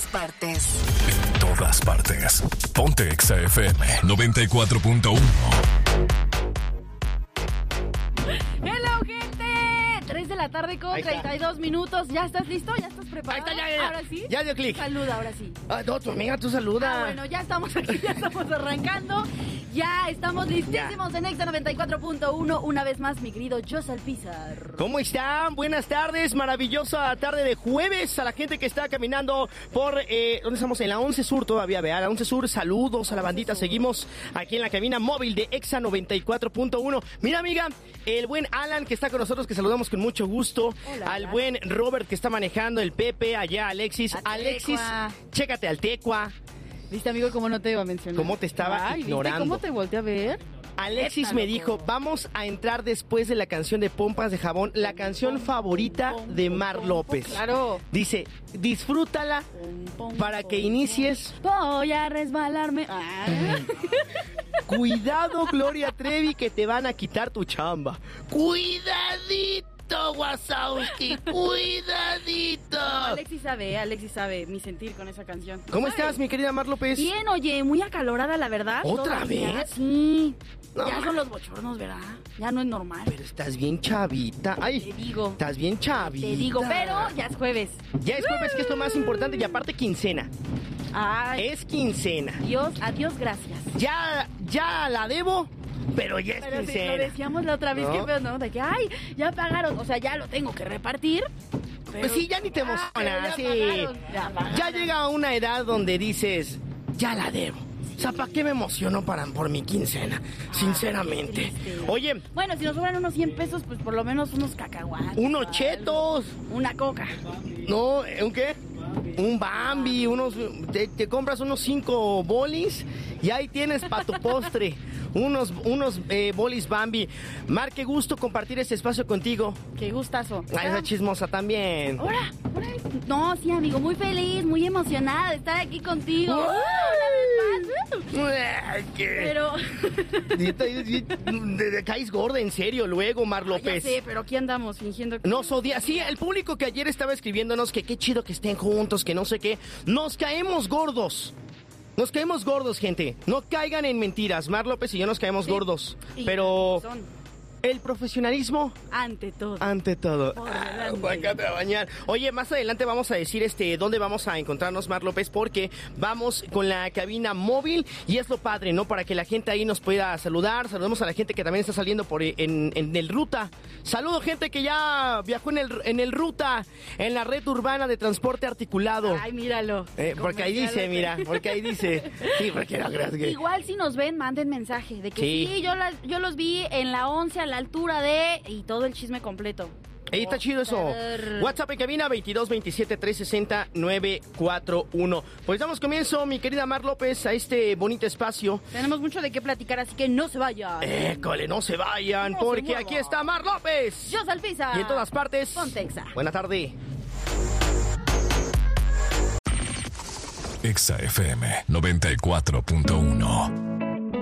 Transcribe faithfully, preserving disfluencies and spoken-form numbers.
partes. En todas partes. Ponte Exa F M noventa y cuatro punto uno. Hello, gente. tres de la tarde con treinta y dos minutos. ¿Ya estás listo? ¿Ya estás preparado? Ahí está, ya, ya. Ahora sí. Ya dio clic. Saluda, ahora sí. Ah, no, tu amiga, tú saluda. Ah, bueno, ya estamos aquí, ya estamos arrancando. Ya estamos listísimos en Exa noventa y cuatro punto uno. Una vez más, mi querido Jos Alpizar. ¿Cómo están? Buenas tardes, maravillosa tarde de jueves. A la gente que está caminando por, eh, ¿dónde estamos? En la once Sur todavía, vea, la once Sur. Saludos a la bandita, seguimos aquí en la cabina móvil de Exa noventa y cuatro punto uno. Mira, amiga, el buen Alan que está con nosotros, que saludamos con mucho gusto. Hola, al Alan. Buen Robert que está manejando, el Pepe, allá Alexis. A Alexis, Tecua. chécate al Tecua. ¿Viste, amigo, cómo no te iba a mencionar? ¿Cómo te estaba Ay, ¿viste ignorando? cómo te volteé a ver? Alexis Neta, me loco. dijo, vamos a entrar después de la canción de Pompas de Jabón, la canción favorita de Mar López. Claro. Dice, disfrútala para que inicies. Voy a resbalarme. Ah. Cuidado, Gloria Trevi, que te van a quitar tu chamba. Cuidadito, Wazowski, cuidadito. Alexis sabe, Alexis sabe mi sentir con esa canción. ¿Cómo ¿Sabes? estás, mi querida Mar López? Bien, oye, muy acalorada, la verdad. ¿Otra Todavía. vez? Sí. No. Ya son los bochornos, ¿verdad? Ya no es normal. Pero estás bien chavita. Ay, Te digo. estás bien chavita. Te digo, pero ya es jueves. Ya es jueves, que es lo más importante, y aparte quincena. Ay, Es quincena. Dios, adiós, gracias. Ya, ya la debo, pero ya es Pero si quincena. lo decíamos la otra vez, ¿No? que feo, ¿no? De que, ay, ya pagaron, o sea, ya lo tengo que repartir. Pero, Pues sí, ya ni te Ah, pero emociona, ya sí. pagaron, ya pagaron. Ya llega a una edad donde dices, ya la debo. O sea, ¿para qué me emociono para, por mi quincena? Sinceramente. qué triste. Oye, Bueno, si nos sobran unos cien pesos, pues por lo menos unos cacahuates. unos algo. chetos. Una coca. No, ¿un qué? Un Bambi, unos, te, te compras unos cinco bolis y ahí tienes para tu postre. Unos, unos eh, bolis Bambi. Mar, qué gusto compartir este espacio contigo. Qué gustazo. A esa chismosa también. Ahora, ahora. No, sí, amigo, muy feliz, muy emocionada de estar aquí contigo. ¡Wow! Una vez más. Ay, ¿qué? Pero. Te- te caes gorda, en serio, luego, Mar Ya López. sé, pero aquí andamos fingiendo que. Nos odia. Sí, el público que ayer estaba escribiéndonos que qué chido que estén juntos, que no sé qué. Nos caemos gordos. Nos caemos gordos, gente. No caigan en mentiras. Mar López y yo nos caemos Sí. gordos. Sí, Pero son el profesionalismo ante todo. ante todo. Por Ah, delante. guácate a bañar. Oye, más adelante vamos a decir este dónde vamos a encontrarnos, Mar López, porque vamos con la cabina móvil y es lo padre, ¿no? Para que la gente ahí nos pueda saludar. Saludamos a la gente que también está saliendo por en, en el Ruta. Saludo gente que ya viajó en el, en el Ruta, en la red urbana de transporte articulado. Ay, míralo. Eh, porque ahí dice, Comercial. mira, porque ahí dice. Sí, porque no creas que... Igual si nos ven, manden mensaje de que Sí. sí, yo, la- yo los vi en la once a la altura de... Y todo el chisme completo. Ahí está chido eso. Joder. WhatsApp en cabina veintidós veintisiete trescientos sesenta novecientos cuarenta y uno. Pues damos comienzo, mi querida Mar López, a este bonito espacio. Tenemos mucho de qué platicar, así que no se vayan. École, no se vayan, No se porque muevan. aquí está Mar López. Yo Salpisa. Y en todas partes. Ponte Exa. Buena tarde. Exa F M noventa y cuatro punto uno.